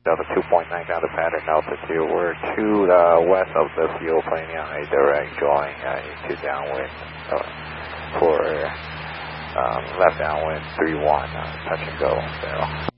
Delta 2.9 down to pattern altitude. We're to the west of the field, planning on a direct join into downwind for left downwind 31, touch and go, 0.